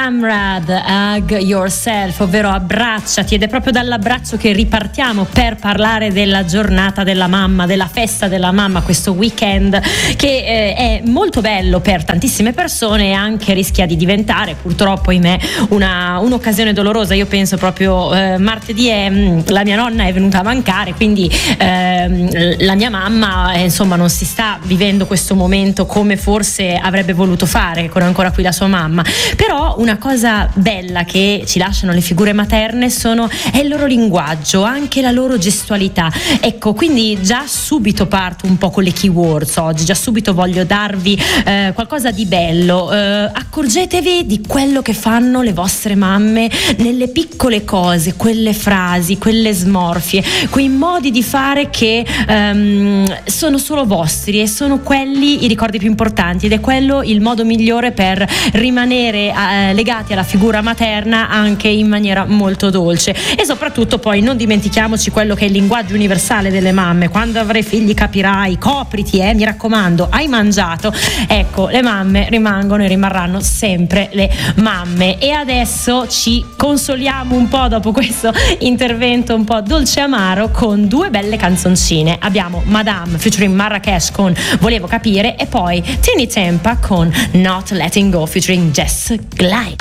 Amrad, Hug Yourself, ovvero abbracciati, ed è proprio dall'abbraccio che ripartiamo per parlare della giornata della mamma, della festa della mamma, questo weekend che è molto bello per tantissime persone e anche rischia di diventare purtroppo, ahimè, un'occasione dolorosa. Io penso proprio martedì la mia nonna è venuta a mancare, quindi la mia mamma insomma non si sta vivendo questo momento come forse avrebbe voluto fare con ancora qui la sua mamma. Però una cosa bella che ci lasciano le figure materne è il loro linguaggio, anche la loro gestualità. Ecco, quindi già subito parto un po' con le keywords oggi, già subito voglio darvi qualcosa di bello. Accorgetevi di quello che fanno le vostre mamme nelle piccole cose, quelle frasi, quelle smorfie, quei modi di fare che sono solo vostri e sono quelli i ricordi più importanti, ed è quello il modo migliore per rimanere legati alla figura materna anche in maniera molto dolce. E soprattutto poi non dimentichiamoci quello che è il linguaggio universale delle mamme. Quando avrai figli capirai, copriti, mi raccomando, hai mangiato? Ecco, le mamme rimangono e rimarranno sempre le mamme. E adesso ci consoliamo un po' dopo questo intervento un po' dolce amaro con due belle canzoncine. Abbiamo Madame featuring Marrakesh con Volevo capire, e poi Tini Tempa con Not Letting Go featuring Jess Glide.